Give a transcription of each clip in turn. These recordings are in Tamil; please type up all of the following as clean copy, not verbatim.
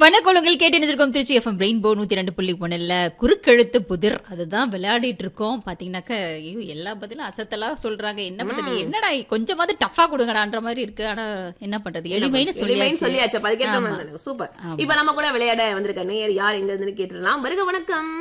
வணக்கங்கள் கேட்டு நினைச்சிருக்கோம் திருச்சி எஃப்எம் ரெயின்போ 102.1 குறுக்கெழுத்து புதிர் அதுதான் விளையாடிட்டு இருக்கோம். பாத்தீங்கன்னாக்க எல்லா பதிலும் அசத்தெல்லாம் சொல்றாங்க. என்ன பண்றது, என்னடா கொஞ்சமாவது டஃபா கொடுங்கடான்ற மாதிரி இருக்கு. ஆனா என்ன பண்றது, எளிமைன்னு சொல்லியாச்சு. சூப்பர். இப்ப நம்ம கூட விளையாட வந்திருக்க நேயர் யார் எங்க இருந்து கேட்டுடலாம். வருக வணக்கம்.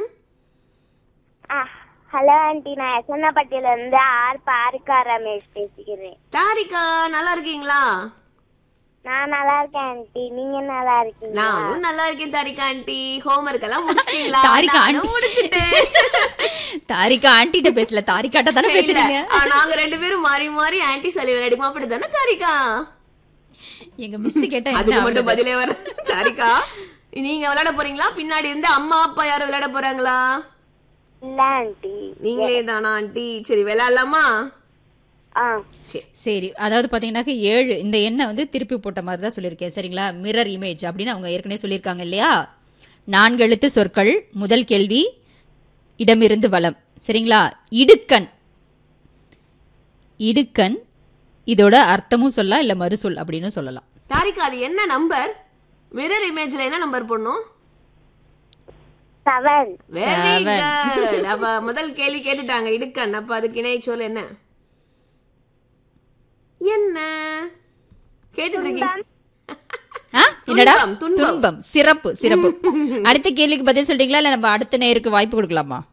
ஹலோ ஆண்டி, நான் எசன்னப்பட்டியில இருந்து தாரிகா ரமேஷ் பேசிக்கிறேன். தாரிகா நல்லா இருக்கீங்களா? நான் நல்லா இருக்கேன் ஆண்டி, நீங்க நல்லா இருக்கீங்களா? நானும் நல்லா இருக்கேன் தாரிகா ஆண்டி. ஹோம்வொர்க் எல்லாம் முடிச்சிட்டீங்களா? தாரிகா ஆண்டி முடிச்சிட்டேன். தாரிகா ஆண்டிட்ட பேசல, தாரிகாட்ட தானே பேசுறீங்க. நாங்க ரெண்டு பேரும் மாறி மாறி ஆண்டி சொல்லி விளையாடுமா, அப்படிதானே தாரிகா? எங்க மிஸ் கேட்டா அதுக்கு மட்டும் பதிலே வர. தாரிகா நீங்க விளையாட போறீங்களா? பின்னாடி இருந்து அம்மா அப்பா யாரும் விளையாட போறாங்களா? இல்ல ஆண்டி, நீங்களே தானா ஆண்டி? சரி விளையாடலாமா? சரி, அதாவது பாத்தீங்கன்னா 7 இந்த எண்ணை வந்து திருப்பி போட்ட மாதிரி தான் சொல்லியிருக்கேன். சரிங்களா? மிரர் இமேஜ் அப்படின்னு அவங்க ஏற்கனவே சொல்லியிருக்காங்க இல்லையா? 4 எழுத்து சொற்கள். முதல் கேள்வி இடமிருந்து வலம். சரிங்களா? இடுக்கண். இடுக்கண் இதோட அர்த்தமும் சொல்லலாம், இல்ல மறுசொல் அப்படின்னு சொல்லலாம். தாரிகா அது என்ன நம்பர்? மிரர் இமேஜ்ல என்ன நம்பர் போடணும்? 7. Very good. அப்ப முதல் கேள்வி கேட்டுட்டாங்க இடுக்கண். அப்ப அதுக்கு இணை சொல் என்ன? என்ன கேட்டுட்டு இருக்கீங்க? துன்பம். சிறப்பு சிறப்பு. அடுத்த கேள்விக்கு பதில் சொல்றீங்களா, இல்ல நம்ம அடுத்த நேருக்கு வாய்ப்பு கொடுக்கலாமா?